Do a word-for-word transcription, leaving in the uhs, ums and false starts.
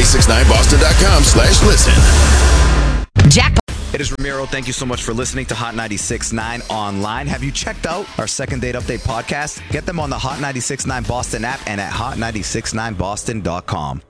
six nine boston dot com slash listen. Jackpot. It is Ramiro. Thank you so much for listening to Hot ninety-six point nine online. Have you checked out our Second Date Update podcast? Get them on the Hot ninety-six point nine Boston app and at hot nine six nine boston dot com.